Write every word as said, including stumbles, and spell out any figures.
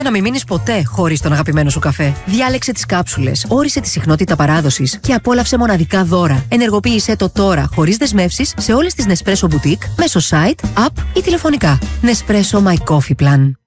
Να μην μείνεις ποτέ χωρίς τον αγαπημένο σου καφέ. Διάλεξε τις κάψουλες, όρισε τη συχνότητα παράδοσης και απόλαυσε μοναδικά δώρα. Ενεργοποίησέ το τώρα χωρίς δεσμεύσεις σε όλες τις Nespresso Boutique μέσω site, app ή τηλεφωνικά. Nespresso My Coffee Plan.